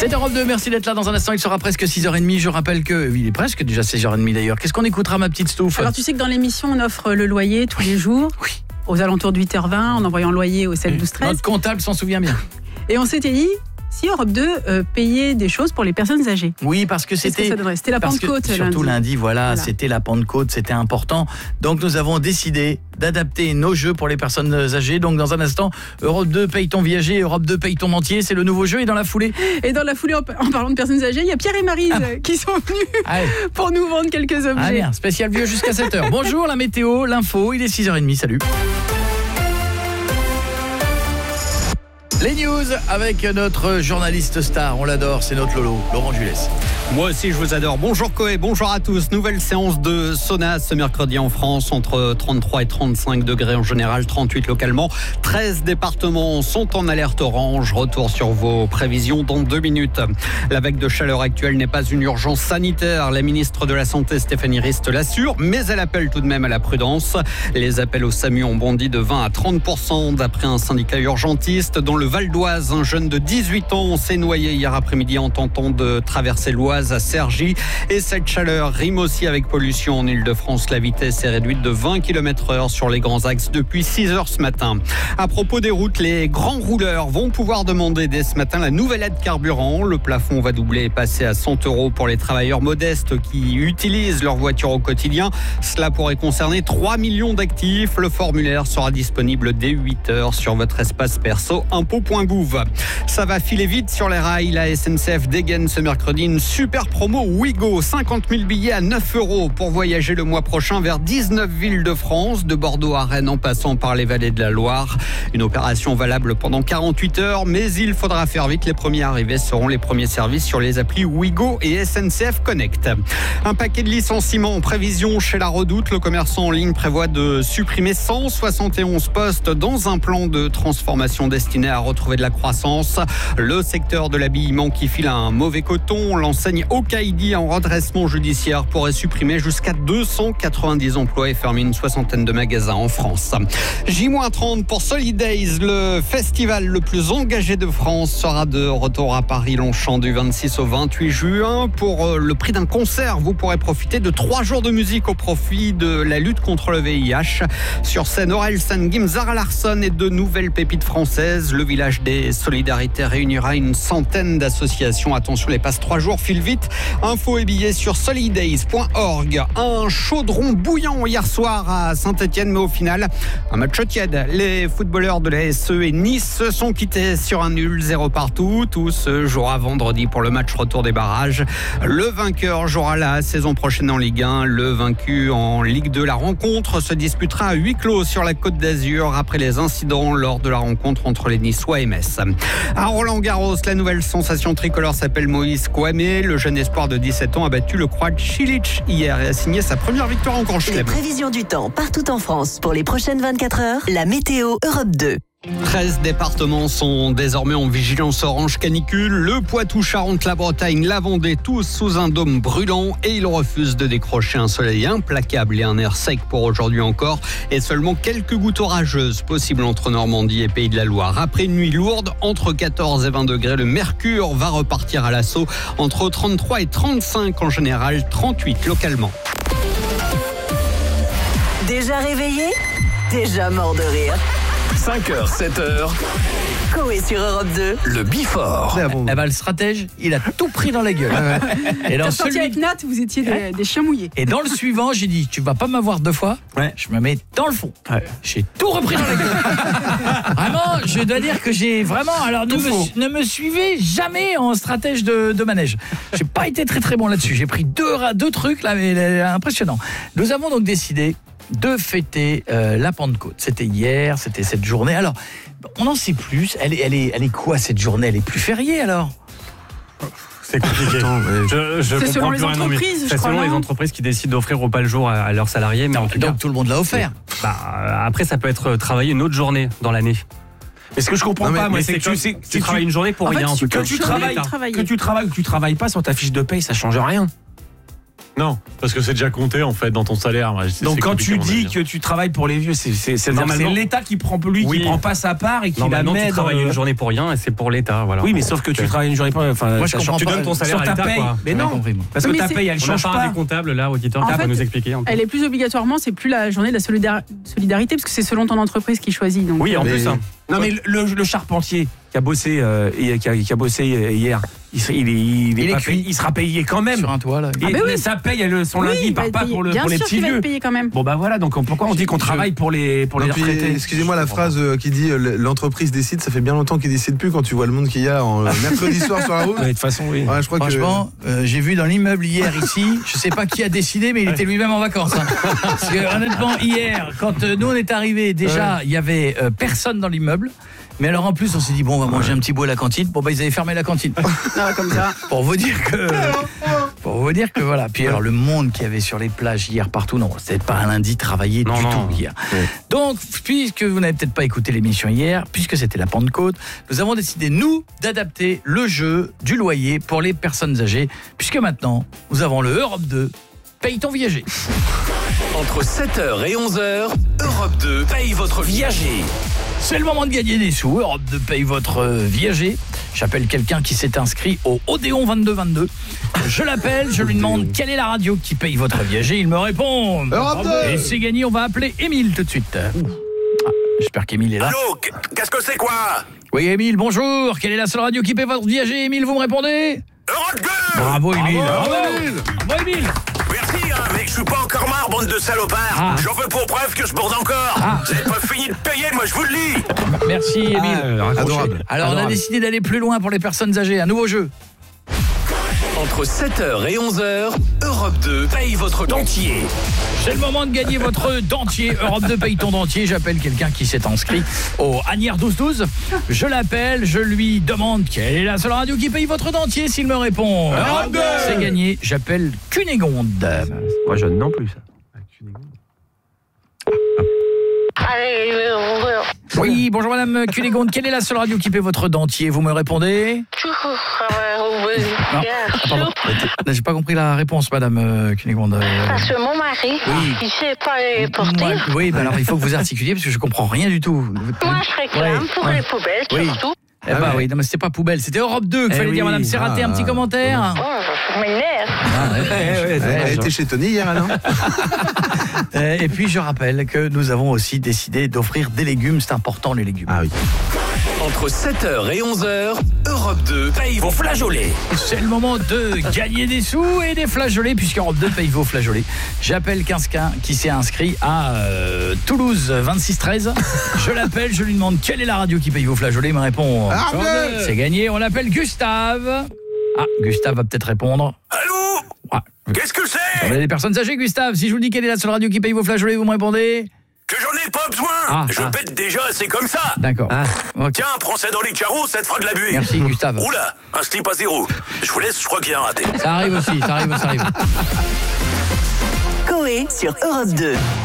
C'est Europe 2, merci d'être là. Dans un instant, il sera presque 6h30. Je rappelle il est presque déjà 6h30 d'ailleurs. Qu'est-ce qu'on écoutera, ma petite Stouff ? Alors tu sais que dans l'émission, on offre le loyer tous les jours. Oui. Aux alentours de 8h20, en envoyant le loyer au 7 12 13. Notre comptable s'en souvient bien. Et on s'était dit, si Europe 2 payait des choses pour les personnes âgées. Oui, parce que c'était la Pentecôte. Surtout lundi, voilà, c'était la Pentecôte, c'était important. Donc nous avons décidé d'adapter nos jeux pour les personnes âgées. Donc dans un instant, Europe 2 paye ton viager, Europe 2 paye ton entier, c'est le nouveau jeu. Et dans la foulée, en parlant de personnes âgées, il y a Pierre et Maryse qui sont venus pour nous vendre quelques objets. Ah bien, spécial vieux jusqu'à 7h. Bonjour, la météo, l'info, il est 6h30, salut. Les news avec notre journaliste star, on l'adore, c'est notre Lolo, Laurent Jules. Moi aussi je vous adore. Bonjour Koé, bonjour à tous. Nouvelle séance de sauna ce mercredi en France, entre 33 et 35 degrés en général, 38 localement. 13 départements sont en alerte orange. Retour sur vos prévisions dans 2 minutes. La vague de chaleur actuelle n'est pas une urgence sanitaire. La ministre de la Santé Stéphanie Rist l'assure, mais elle appelle tout de même à la prudence. Les appels au SAMU ont bondi de 20 à 30% d'après un syndicat urgentiste. Dans le Val d'Oise, un jeune de 18 ans s'est noyé hier après-midi en tentant de traverser l'Oise à Cergy. Et cette chaleur rime aussi avec pollution en Ile-de-France. La vitesse est réduite de 20 km/h sur les grands axes depuis 6h ce matin. À propos des routes, les grands rouleurs vont pouvoir demander dès ce matin la nouvelle aide carburant. Le plafond va doubler et passer à 100 € pour les travailleurs modestes qui utilisent leur voiture au quotidien. Cela pourrait concerner 3 millions d'actifs. Le formulaire sera disponible dès 8h sur votre espace perso impôts.gouv. Ça va filer vite sur les rails. La SNCF dégaine ce mercredi une super promo Ouigo. 50 000 billets à 9 € pour voyager le mois prochain vers 19 villes de France, de Bordeaux à Rennes en passant par les vallées de la Loire. Une opération valable pendant 48 heures, mais il faudra faire vite. Les premiers arrivés seront les premiers services sur les applis Ouigo et SNCF Connect. Un paquet de licenciements en prévision chez La Redoute. Le commerçant en ligne prévoit de supprimer 171 postes dans un plan de transformation destiné à retrouver de la croissance. Le secteur de l'habillement qui file un mauvais coton. L'enseigne Okaïdi en redressement judiciaire pourrait supprimer jusqu'à 290 emplois et fermer une soixantaine de magasins en France. J-30 pour Solidays, le festival le plus engagé de France, sera de retour à Paris-Longchamp du 26 au 28 juin. Pour le prix d'un concert, vous pourrez profiter de 3 jours de musique au profit de la lutte contre le VIH. Sur scène, Orelsan, Gim, Zara Larsson et de nouvelles pépites françaises. Le village des solidarités réunira une centaine d'associations. Attention, les passes 3 jours filent vite. Infos et billets sur solidays.org. Un chaudron bouillant hier soir à Saint-Etienne, mais au final, un match tiède. Les footballeurs de la SE et Nice se sont quittés sur un nul 0 partout. Tout se jouera vendredi pour le match retour des barrages. Le vainqueur jouera la saison prochaine en Ligue 1. Le vaincu en Ligue 2. La rencontre se disputera à huis clos sur la Côte d'Azur après les incidents lors de la rencontre entre les Niçois et Metz. À Roland-Garros, la nouvelle sensation tricolore s'appelle Moïse Kouamé. Le jeune espoir de 17 ans a battu le Croate Cilic hier et a signé sa première victoire en Grand Chelem. Les prévisions du temps partout en France pour les prochaines 24 heures. La météo Europe 2. 13 départements sont désormais en vigilance orange canicule. Le Poitou, Charente, la Bretagne, la Vendée, tous sous un dôme brûlant. Et ils refusent de décrocher un soleil implacable et un air sec pour aujourd'hui encore. Et seulement quelques gouttes orageuses possibles entre Normandie et Pays de la Loire. Après une nuit lourde, entre 14 et 20 degrés, le mercure va repartir à l'assaut. Entre 33 et 35 en général, 38 localement. Déjà réveillé ? Déjà mort de rire. 5h, 7h. Koé sur Europe 2. Le Bifort. Eh ben, le stratège, il a tout pris dans la gueule. Et dans sorti avec Nat, vous étiez des chiens mouillés. Et dans le suivant, j'ai dit, tu vas pas m'avoir 2 fois. Je me mets dans le fond. J'ai tout repris dans la gueule. Vraiment, je dois dire que j'ai vraiment... Alors, ne me suivez jamais en stratège de manège. J'ai pas été très très bon là-dessus. J'ai pris deux trucs là, mais impressionnant. Nous avons donc décidé de fêter la Pentecôte. C'était hier, c'était cette journée. Alors, on n'en sait plus. Elle est quoi cette journée ? Elle est plus fériée alors ? C'est compliqué. C'est selon les entreprises, je crois. C'est selon les entreprises qui décident d'offrir repas le jour à leurs salariés. Mais en tout cas, donc tout le monde l'a offert. Après, ça peut être travailler une autre journée dans l'année. Mais ce que je comprends pas, moi, c'est que tu travailles une journée pour rien. Que tu travailles ou que tu travailles pas sur ta fiche de paye, ça change rien. Non, parce que c'est déjà compté en fait dans ton salaire. Donc quand tu dis que tu travailles pour les vieux, c'est l'État qui prend qui prend pas sa part et qui la met. Tu travailles une journée pour rien et c'est pour l'État, voilà. Oui, mais sauf que tu travailles une journée pour rien. Moi, je comprends tu pas. donnes ton salaire sur ta paye. Mais non, parce que ta paye, elle change pas. Des comptables là, auditeur, qui va nous expliquer. Elle est plus obligatoirement, c'est plus la journée de la solidarité, parce que c'est selon ton entreprise qui choisit. Donc. Oui, en plus. Non, mais le charpentier qui a bossé hier, il sera payé quand même. Sur un toit, là. Et sa paye, son lundi, il part pas pour les petits vieux. Payé quand même. Bon, bah voilà, donc pourquoi on dit qu'on travaille pour les retraités? Excusez-moi, la phrase qui dit l'entreprise décide, ça fait bien longtemps qu'il décide plus quand tu vois le monde qu'il y a en mercredi soir sur la route. De toute façon, oui. Ouais, je crois franchement, j'ai vu dans l'immeuble hier ici, je sais pas qui a décidé, mais il était lui-même en vacances. Parce que honnêtement, hier, quand nous on est arrivés, déjà, il y avait personne dans l'immeuble. Mais alors en plus on s'est dit bon on va manger un petit bout à la cantine. Bon bah ils avaient fermé la cantine. Comme ça. Pour vous dire que voilà. Puis alors le monde qu'il y avait sur les plages hier partout, non, c'était pas un lundi travaillé du tout hier. Ouais. Donc puisque vous n'avez peut-être pas écouté l'émission hier, puisque c'était la Pentecôte, nous avons décidé nous d'adapter le jeu du loyer pour les personnes âgées, puisque maintenant nous avons le Europe 2 Paye ton viager. Entre 7h et 11h, Europe 2 paye votre viager. C'est le moment de gagner des sous. Europe 2 paye votre viager. J'appelle quelqu'un qui s'est inscrit au Odéon 2222. Je l'appelle, je lui demande quelle est la radio qui paye votre viager. Il me répond Europe 2. Et c'est gagné, on va appeler Émile tout de suite. J'espère qu'Émile est là. Allô, qu'est-ce que c'est quoi? Oui, Émile, bonjour. Quelle est la seule radio qui paye votre viager? Émile, vous me répondez? Europe 2. Bravo, Émile. Bravo, Émile. Merci, mais je suis pas encore marre, bande de salopards. J'en veux pour preuve que je borde encore. Vous n'avez pas fini de payer, moi je vous le dis. Merci, Émile. Adorable. Alors, on a décidé d'aller plus loin pour les personnes âgées. Un nouveau jeu. Entre 7h et 11h, Europe 2 paye votre dentier. C'est le moment de gagner votre dentier. Europe 2 paye ton dentier. J'appelle quelqu'un qui s'est inscrit au Agnières 1212. Je l'appelle, je lui demande quelle est la seule radio qui paye votre dentier. S'il me répond Europe 2, c'est gagné. J'appelle Cunégonde. Moi, je non plus, ça. Oui, bonjour madame Cunégonde. Quelle est la seule radio qui paye votre dentier? Vous me répondez? Non, j'ai pas compris la réponse, madame Cunégonde. Parce que mon mari, il sait pas les porter. Oui, alors il faut que vous articuliez parce que je comprends rien du tout. Moi, je réclame pour les poubelles, surtout. Eh bah oui, non mais c'était pas poubelle, c'était Europe 2 qu'il fallait dire, madame. C'est raté, un petit commentaire. Oh, je m'énerve. Elle était chez Tony hier, non? Et puis je rappelle que nous avons aussi décidé d'offrir des légumes, c'est important les légumes. Ah oui. Entre 7h et 11h, Europe 2 paye vos flageolets. C'est le moment de gagner des sous et des flageolets, puisque Europe 2 paye vos flageolets. J'appelle quelqu'un qui s'est inscrit à Toulouse 2613. Je l'appelle, je lui demande quelle est la radio qui paye vos flageolets. Il me répond c'est gagné. On appelle Gustave. Gustave va peut-être répondre. Allô? Qu'est-ce que c'est? On a des personnes âgées, Gustave. Si je vous dis quelle est la seule radio qui paye vos flageolets, vous me répondez? Que j'en ai pas besoin. Je pète déjà, c'est comme ça. D'accord. Okay. Tiens, prends ça dans les carreaux, ça te fera de la buée. Merci, Gustave. Oula, un slip à 0. Je vous laisse, je crois qu'il y a un raté. Ça arrive aussi, ça arrive. Coé sur Europe 2.